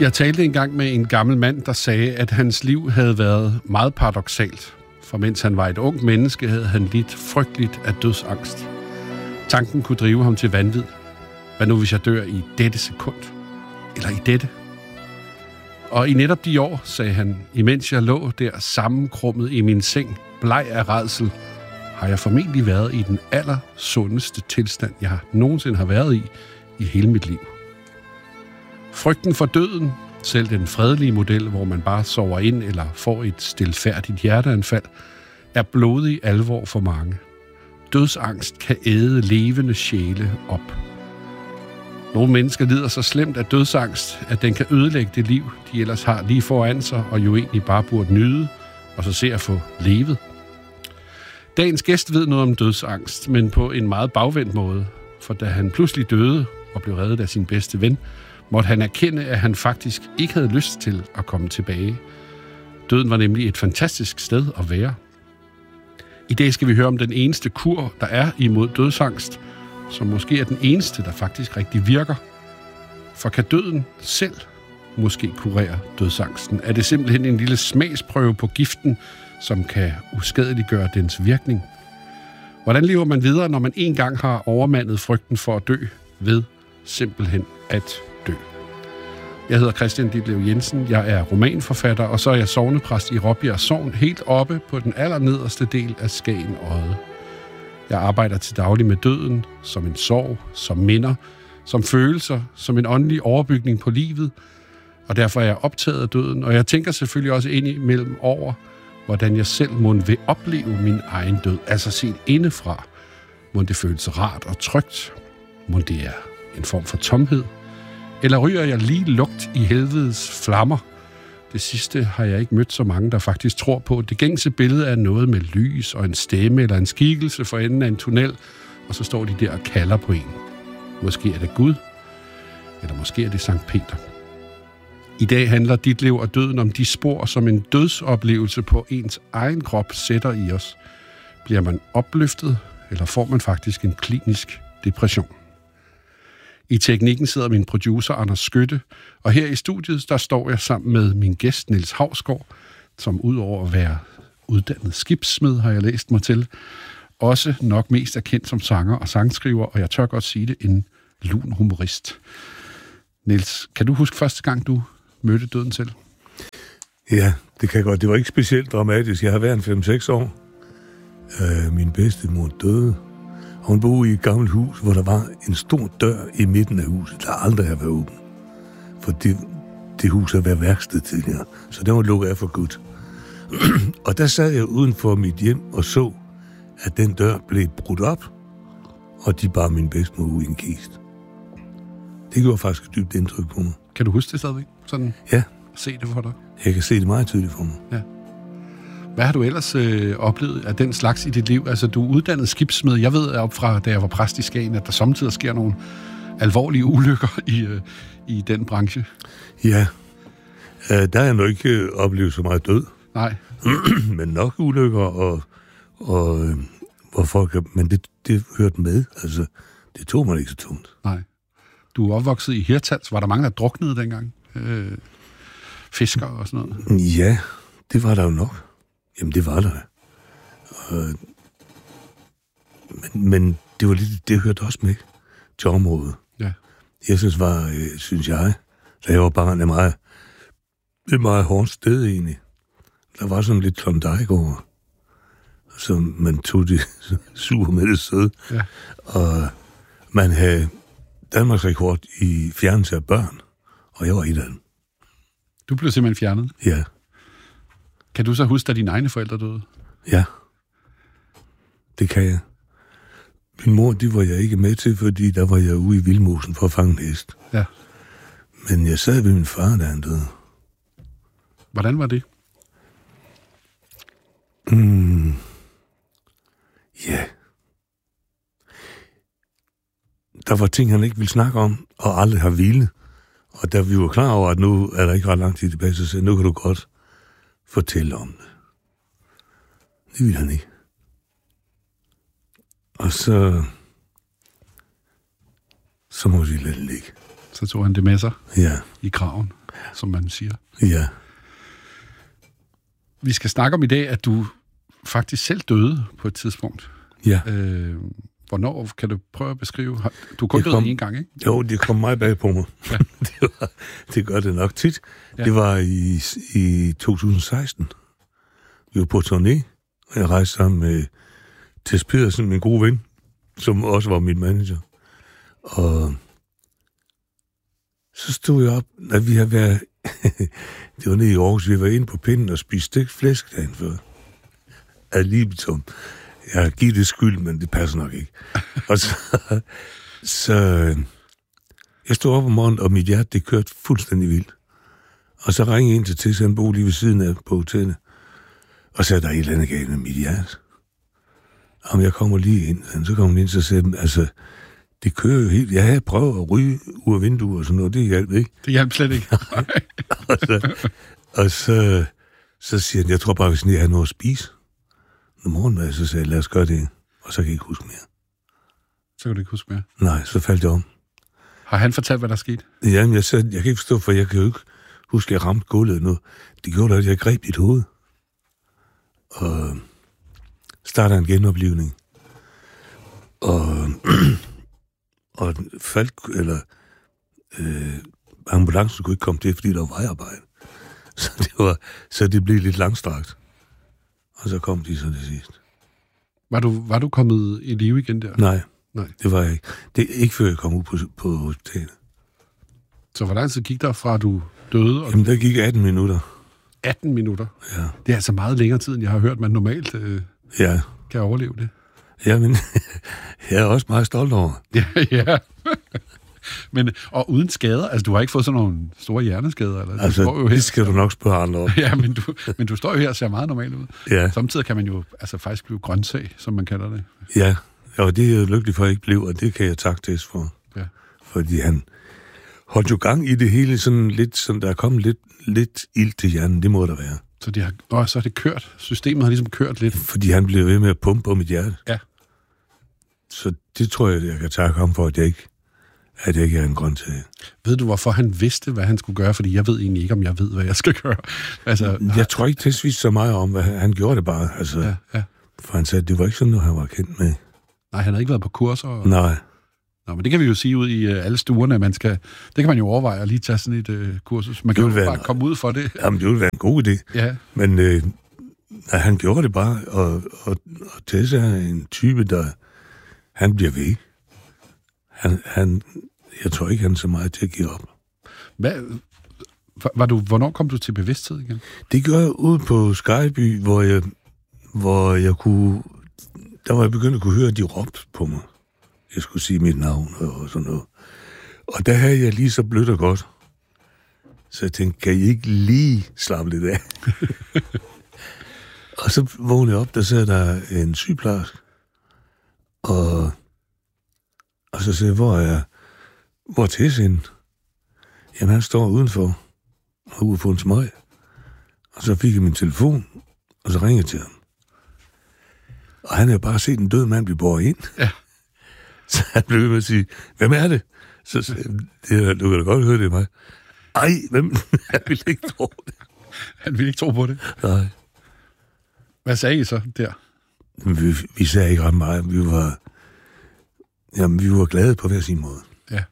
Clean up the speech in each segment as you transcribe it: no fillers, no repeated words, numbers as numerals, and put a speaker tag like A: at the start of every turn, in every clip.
A: Jeg talte engang med en gammel mand, der sagde, at hans liv havde været meget paradoksalt. For mens han var et ungt menneske, havde han lidt frygteligt af dødsangst. Tanken kunne drive ham til vanvid. Hvad nu, hvis jeg dør i dette sekund? Eller i dette? Og i netop de år, sagde han, imens jeg lå der sammenkrummet i min seng, bleg af rædsel, har jeg formentlig været i den allersundeste tilstand, jeg nogensinde har været i hele mit liv. Frygten for døden, selv den fredelige model, hvor man bare sover ind eller får et stilfærdigt hjerteanfald, er blodig alvor for mange. Dødsangst kan æde levende sjæle op. Nogle mennesker lider så slemt af dødsangst, at den kan ødelægge det liv, de ellers har lige foran sig, og jo egentlig bare burde nyde, og så se at få levet. Dagens gæst ved noget om dødsangst, men på en meget bagvendt måde, for da han pludselig døde og blev reddet af sin bedste ven, måtte han erkende, at han faktisk ikke havde lyst til at komme tilbage. Døden var nemlig et fantastisk sted at være. I dag skal vi høre om den eneste kur, der er imod dødsangst, som måske er den eneste, der faktisk rigtig virker. For kan døden selv måske kurere dødsangsten? Er det simpelthen en lille smagsprøve på giften, som kan uskadeliggøre dens virkning? Hvordan lever man videre, når man en gang har overmandet frygten for at dø ved simpelthen at dø? Jeg hedder Christian Ditlev Jensen, jeg er romanforfatter, og så er jeg sognepræst i Råbjerg Sogn, helt oppe på den allernederste del af Skagen Odde. Jeg arbejder til daglig med døden, som en sorg, som minder, som følelser, som en åndelig overbygning på livet, og derfor er jeg optaget af døden, og jeg tænker selvfølgelig også ind imellem over, hvordan jeg selv vil opleve min egen død, altså set indefra. Må det føles rart og trygt? Må det er en form for tomhed? Eller ryger jeg lige lugt i helvedes flammer? Det sidste har jeg ikke mødt så mange, der faktisk tror på. Det gængse billede er noget med lys og en stemme eller en skikkelse for enden af en tunnel, og så står de der og kalder på en. Måske er det Gud, eller måske er det Sankt Peter. I dag handler dit liv og døden om de spor, som en dødsoplevelse på ens egen krop sætter i os. Bliver man opløftet, eller får man faktisk en klinisk depression? I teknikken sidder min producer Anders Skytte, og her i studiet, der står jeg sammen med min gæst Niels Hausgaard, som udover at være uddannet skibssmed, har jeg læst mig til, også nok mest er kendt som sanger og sangskriver, og jeg tør godt sige det, en lun humorist. Niels, kan du huske første gang, du mødte døden selv?
B: Ja, det kan jeg godt. Det var ikke specielt dramatisk. Jeg har været 5-6 år. Min bedstemor døde. Hun boede i et gammelt hus, hvor der var en stor dør i midten af huset, der aldrig har været åben. For det hus har været værksted tidligere, så den var lukket af for godt. Og der sad jeg uden for mit hjem og så, at den dør blev brudt op, og de bar min bedstemor ud i en kiste. Det gjorde faktisk et dybt indtryk på mig.
A: Kan du huske det stadigvæk? Sådan
B: ja.
A: Se det for dig?
B: Jeg kan se det meget tydeligt for mig.
A: Ja. Hvad har du ellers oplevet af den slags i dit liv? Altså, du er uddannet skibssmed. Jeg ved op fra, da jeg var præst i Skagen, at der samtidig sker nogle alvorlige ulykker i den branche.
B: Ja, der har jeg nok ikke oplevet så meget død.
A: Nej.
B: Men nok ulykker, og hvor folk... Men det hørte med. Altså, det tog mig ikke så tungt.
A: Nej. Du er opvokset i Hirtshals. Var der mange, der druknede dengang? Fisker og sådan noget?
B: Ja, det var der jo nok. Jamen, det var der. Men det var lidt, det hørte også med til området.
A: Ja.
B: Jeg synes jeg, da jeg var barn, et meget hårdt sted egentlig. Der var sådan lidt Klondike over, så man tog det sur med det søde.
A: Ja.
B: Og man havde Danmarks rekord i fjernelse af børn, og jeg var et af dem.
A: Du blev simpelthen fjernet?
B: Ja.
A: Kan du så huske, da dine egne forældre døde?
B: Ja, det kan jeg. Min mor, det var jeg ikke med til, fordi der var jeg ude i Vildmosen for at fange en hest.
A: Ja.
B: Men jeg sad ved min far, da han døde.
A: Hvordan var det?
B: Ja. Der var ting, han ikke ville snakke om, og aldrig har ville. Og da vi var klar over, at nu er der ikke ret lang tid tilbage, så sagde nu kan du godt fortælle om det. Det ville han ikke. Og så må vi lade det ligge.
A: Så tog han det med sig
B: ja.
A: I kraven. som man siger.
B: Ja.
A: Vi skal snakke om i dag, at du faktisk selv døde på et tidspunkt.
B: Ja.
A: Hvornår kan du prøve at beskrive? Du kun døde en gang, ikke?
B: Jo, det kom meget bag på mig. Ja. det gør det nok tit. Ja. Det var i 2016. Vi var på turné, og jeg rejste sammen med Tess Pedersen, min gode ven, som også var min manager. Og så stod jeg op, at vi havde været... det var nede i Aarhus, vi var inde på Pinden og spiste stegt flæsk dagen før. Ad libitum. Jeg har givet det skyld, men det passer nok ikke. Og så jeg stod op om morgenen, og mit hjerte, det kørte fuldstændig vildt. Og så ringede jeg ind til Tess, han boede lige ved siden af på hotellet, og sagde, der er et eller andet galt med mit hjerte. Om jeg kommer lige ind, så kommer han ind, så sagde han, altså, det kører jo helt. Jeg havde prøvet at ryge ud af vinduer og sådan noget, det hjalp ikke.
A: Det hjalp slet ikke.
B: og så siger han, jeg tror bare, hvis jeg har noget at spise. Når morgenmad, så sagde jeg, lad os gøre det. Og så kan jeg ikke huske mere.
A: Så kan du ikke huske mere?
B: Nej, så faldt jeg om.
A: Har han fortalt, hvad der skete?
B: Jamen, jeg kan ikke forstå, for jeg kan jo ikke huske, at jeg ramte gulvet nu. Det gjorde, at jeg greb dit hoved. Og starter en genoplivning. Og ambulancen kunne ikke komme til, fordi der var vejarbejde. Så det blev lidt langstrakt. Og så kom de så det sidste.
A: Var du kommet i live igen der?
B: Nej, det var jeg ikke. Det er ikke før jeg kom ud på hospitalet.
A: Så hvor lang tid gik der fra, du døde?
B: Jamen, der gik 18 minutter.
A: 18 minutter?
B: Ja.
A: Det er altså meget længere tid, end jeg har hørt, man normalt kan overleve det.
B: Jamen, jeg er også meget stolt over.
A: Ja. Og uden skader? Altså, du har ikke fået sådan nogle store hjerneskader? Eller?
B: Altså,
A: jo
B: det skal du nok spørge andre om.
A: Ja, men du står jo her og ser meget normalt ud.
B: Ja.
A: Samtidig kan man jo faktisk blive grøntsag, som man kalder det.
B: Ja, og det er jeg lykkelig for, at jeg ikke blev, og det kan jeg takke Tess for. Ja. Fordi han holdt jo gang i det hele, sådan lidt, sådan der er kommet lidt ild til hjernen, det må der være.
A: Så har det kørt. Systemet har ligesom kørt lidt.
B: Fordi han blev ved med at pumpe på mit hjerte.
A: Ja.
B: Så det tror jeg kan takke ham for, at jeg ikke er en grøntsag.
A: Ved du, hvorfor han vidste, hvad han skulle gøre? Fordi jeg ved egentlig ikke, om jeg ved, hvad jeg skal gøre. Altså,
B: jeg tror ikke, Tess vidste så meget om, hvad han gjorde det bare. Altså, ja. For han sagde, at det var ikke sådan noget, han var kendt med.
A: Nej, han havde ikke været på kurser.
B: Nej.
A: Nå, men det kan vi jo sige ud i alle stuerne. Det kan man jo overveje at lige tage sådan et kursus. Man kan jo bare komme ud for det.
B: Jamen, det ville være en god idé. Ja. Men han gjorde det bare, og Tess er en type, der han bliver ved. Jeg tror ikke, han er så meget til at give op.
A: Hvornår kom du til bevidsthed igen? Det
B: gjorde jeg ude på Skyby, hvor jeg kunne... Der var jeg begyndt at kunne høre, at de råbte på mig. Jeg skulle sige mit navn og sådan noget. Og der havde jeg lige så blødt og godt. Så jeg tænkte, kan I ikke lige slappe lidt af? Og så vågnede jeg op, der sad der en sygeplejerske. Og så sagde jeg, hvor er Tess henne? Jamen, han står udenfor og ude på en smøg. Og så fik jeg min telefon, og så ringede jeg til ham. Og han havde bare set en død mand blive båret ind. Ja. Så han blev ved med at sige, hvem er det? Så sagde jeg, du kan da godt høre, det er mig. Ej, hvem? Han ville ikke tro det.
A: Han ville ikke tro på det?
B: Nej.
A: Hvad sagde I så der?
B: Vi sagde ikke ret meget. Vi var glade på hver sin måde.
A: Ja.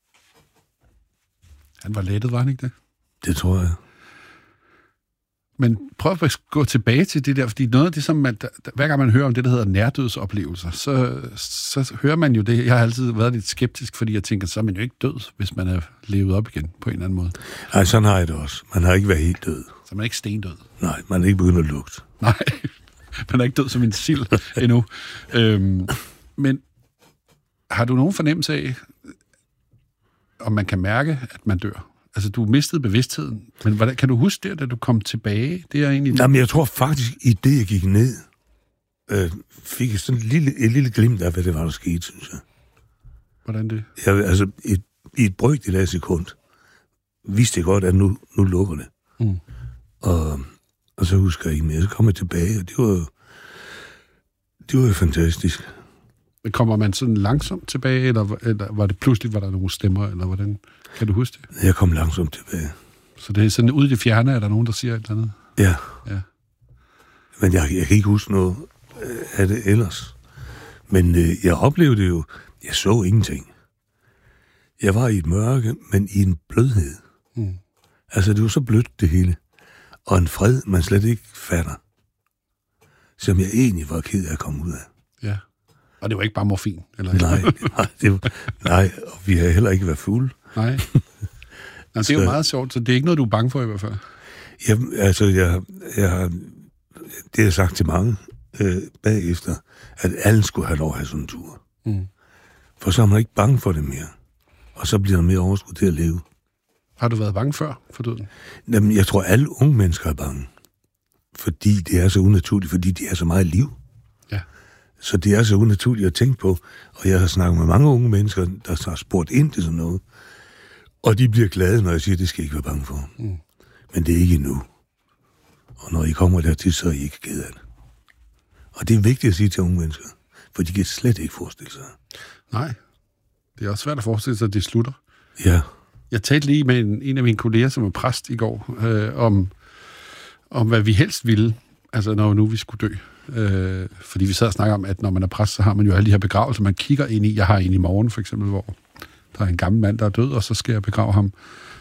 A: Han var lettet, var han ikke det?
B: Det tror jeg.
A: Men prøv at gå tilbage til det der, fordi noget af det, som hver gang man hører om det, der hedder nærdødsoplevelser, så hører man jo det. Jeg har altid været lidt skeptisk, fordi jeg tænker, så er man jo ikke død, hvis man er levet op igen på en eller anden måde.
B: Nej, sådan har jeg det også. Man har ikke været helt død.
A: Så man er ikke stendød?
B: Nej, man er ikke begyndt at lugte.
A: Nej, man er ikke død som en sild endnu. Men har du nogen fornemmelse af, om man kan mærke, at man dør? Altså, du mistede bevidstheden, men hvordan, kan du huske det, da du kom tilbage? Det er egentlig...
B: Jamen, jeg tror faktisk, i det, jeg gik ned, fik jeg sådan et lille glimt af, hvad det var, der skete, synes jeg.
A: Hvordan det?
B: Altså, i et brøkdel af sekund, vidste jeg godt, at nu lukker det. Mm. Og så husker jeg ikke mere. Så kom jeg tilbage, og det var jo fantastisk.
A: Kommer man sådan langsomt tilbage, eller var det pludselig, var der nogle stemmer, eller hvordan? Kan du huske det?
B: Jeg kom langsomt tilbage.
A: Så det er sådan, ude i det fjerne, er der nogen, der siger et eller andet?
B: Ja.
A: Ja.
B: Men jeg kan ikke huske noget af det ellers. Men jeg oplevede jo, jeg så ingenting. Jeg var i et mørke, men i en blødhed.
A: Mm.
B: Altså, det var så blødt, det hele. Og en fred, man slet ikke fatter. Som jeg egentlig var ked af at komme ud af.
A: Ja. Og det var ikke bare morfin? Eller?
B: Nej, og vi har heller ikke været fulde.
A: Nej. Nå, det er jo meget sjovt, så det er ikke noget, du er bange for i hvert fald?
B: Jamen, altså, jeg har... Det har jeg sagt til mange bagefter, at alle skulle have lov at have sådan en tur.
A: Mm.
B: For så er man ikke bange for det mere. Og så bliver der mere overskud til at leve.
A: Har du været bange før for døden?
B: Jamen, jeg tror, alle unge mennesker er bange. Fordi det er så unaturligt, fordi de er så meget liv.
A: Ja.
B: Så det er så unaturligt at tænke på. Og jeg har snakket med mange unge mennesker, der har spurgt ind til sådan noget. Og de bliver glade, når jeg siger, at det skal I ikke være bange for. Mm. Men det er ikke endnu. Og når I kommer dertil, så er I ikke ked af det. Og det er vigtigt at sige til unge mennesker, for de kan slet ikke forestille sig.
A: Nej. Det er også svært at forestille sig, at det slutter.
B: Ja.
A: Jeg talte lige med en af mine kolleger, som er præst i går, om hvad vi helst ville, altså når nu vi skulle dø. Fordi vi sad og snakker om, at når man er præst, så har man jo alle de her begravelser, man kigger ind i. Jeg har en i morgen, for eksempel, hvor der er en gammel mand, der er død, og så skal jeg begrave ham.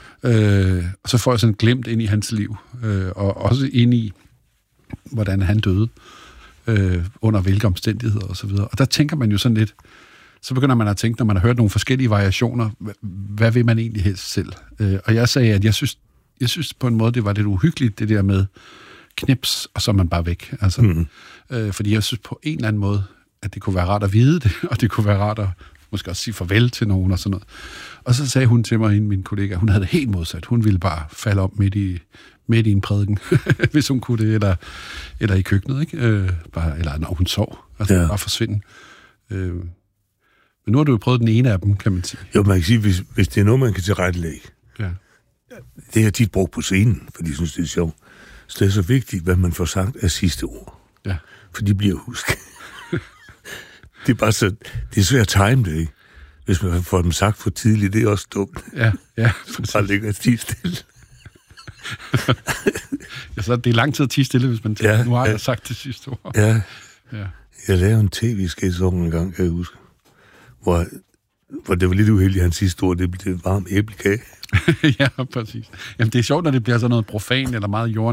A: Og så får jeg sådan glemt ind i hans liv, og også ind i, hvordan han døde, under hvilke omstændigheder og så videre. Og der tænker man jo sådan lidt, så begynder man at tænke, når man har hørt nogle forskellige variationer, hvad vil man egentlig helst selv? Og jeg sagde, at jeg synes på en måde, det var lidt uhyggeligt, det der med knips, og så er man bare væk. Altså, fordi jeg synes på en eller anden måde, at det kunne være rart at vide det, og det kunne være rart at måske også sige farvel til nogen og sådan noget. Og så sagde hun til mig, min kollega, hun havde det helt modsat. Hun ville bare falde op midt i en prædiken, hvis hun kunne det, eller i køkkenet, ikke? Eller når hun sov. Altså bare forsvinde. Men nu har du jo prøvet den ene af dem, kan man sige.
B: Jo, man kan sige, hvis det er noget, man kan tilrettelægge. Ja. Det har jeg tit brugt på scenen, fordi jeg synes, det er sjovt. Så det er så vigtigt, hvad man får sagt af sidste ord. Ja. For de bliver husket. Det er bare så... Det er svært at time det, ikke? Hvis man får dem sagt for tidligt, det er også dumt.
A: Ja.
B: Så bare ligger tige stille. Ja,
A: så det er lang tid at tige stille, hvis man tænker, nu har jeg sagt det sidste ord.
B: Ja. Jeg lavede en tv-sketch en gang, kan jeg huske, hvor det var lidt uheldigt, hans sidste ord, det blev varm æblekage.
A: Ja, præcis. Jamen, det er sjovt, når det bliver sådan noget profan eller meget jorden.